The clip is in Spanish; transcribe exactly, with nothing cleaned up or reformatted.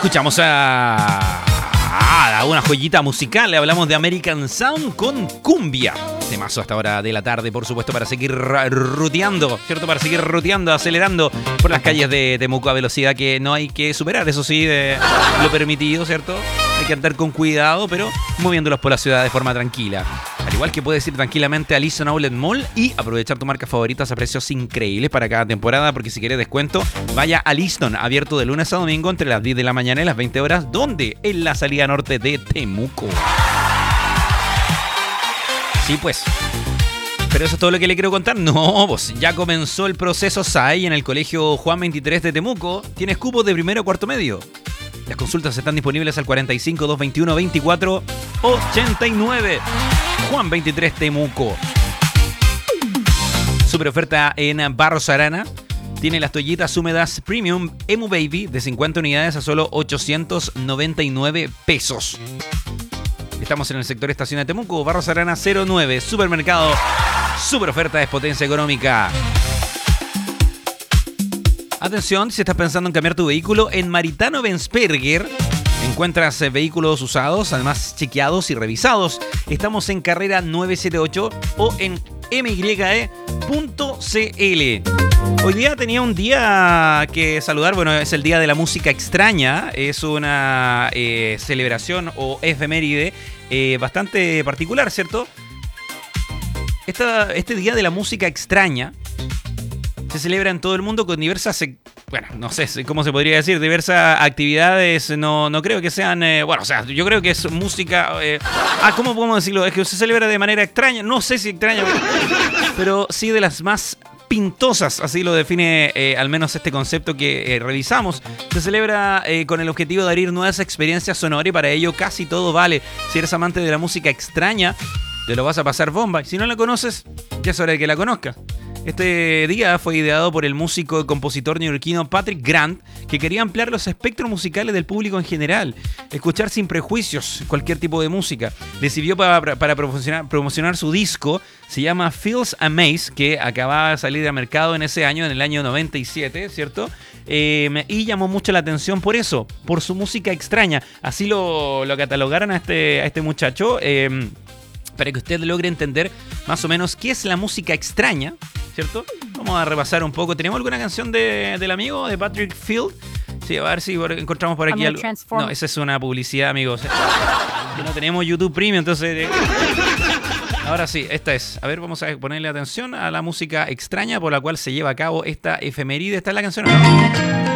Escuchamos a... a una joyita musical. Le hablamos de American Sound con cumbia. Temazo hasta hora de la tarde, por supuesto, para seguir ruteando, ¿cierto? Para seguir ruteando, acelerando por las calles de Temuco a velocidad que no hay que superar, eso sí, de lo permitido, ¿cierto? Hay que andar con cuidado, pero moviéndolos por la ciudad de forma tranquila. Al igual que puedes ir tranquilamente a Liston Outlet Mall y aprovechar tus marcas favoritas a precios increíbles para cada temporada, porque si quieres descuento, vaya a Liston, abierto de lunes a domingo entre las diez de la mañana y las veinte horas, donde en la salida norte de Temuco. Sí, pues. ¿Pero eso es todo lo que le quiero contar? No, pues ya comenzó el proceso S A I en el Colegio Juan veintitrés de Temuco. Tienes cupos de primero a cuarto medio. Las consultas están disponibles al cuarenta y cinco, doscientos veintiuno, veinticuatro ochenta y nueve. Juan veintitrés Temuco. Super oferta en Barros Arana. Tiene las toallitas húmedas Premium Emu Baby de cincuenta unidades a solo ochocientos noventa y nueve pesos. Estamos en el sector Estación de Temuco, Barros Arana cero nueve, supermercado. Super oferta es potencia económica. Atención, si estás pensando en cambiar tu vehículo, en Maritano Benzberger encuentras vehículos usados, además chequeados y revisados. Estamos en carrera novecientos setenta y ocho o en m y e punto c l. Hoy día tenía un día que saludar, bueno, es el Día de la Música Extraña, es una eh, celebración o efeméride eh, bastante particular, ¿cierto? Esta, este Día de la Música Extraña se celebra en todo el mundo con diversas, bueno, no sé cómo se podría decir, diversas actividades, no, no creo que sean, eh, bueno, o sea, yo creo que es música, eh, ah, ¿cómo podemos decirlo? Es que se celebra de manera extraña, no sé si extraña, pero sí de las más pintosas, así lo define eh, al menos este concepto que eh, revisamos. Se celebra eh, con el objetivo de abrir nuevas experiencias sonoras y para ello casi todo vale. Si eres amante de la música extraña, te lo vas a pasar bomba. Y si no la conoces, ya es hora de que la conozcas. Este día fue ideado por el músico y compositor neoyorquino Patrick Grant, que quería ampliar los espectros musicales del público en general, escuchar sin prejuicios cualquier tipo de música. Decidió para, para promocionar, promocionar su disco, se llama Feels Amaze, que acababa de salir al mercado en ese año, en el año noventa y siete, ¿cierto? Eh, y llamó mucho la atención por eso, por su música extraña. Así lo, lo catalogaron a este, a este muchacho, eh, para que usted logre entender más o menos qué es la música extraña, ¿cierto? Vamos a repasar un poco. ¿Tenemos alguna canción de, del amigo, de Patrick Field? Sí, a ver si encontramos por aquí algo. No, esa es una publicidad, amigos. Que no tenemos YouTube Premium, entonces... Ahora sí, esta es. A ver, vamos a ponerle atención a la música extraña por la cual se lleva a cabo esta efeméride. ¿Esta es la canción o no?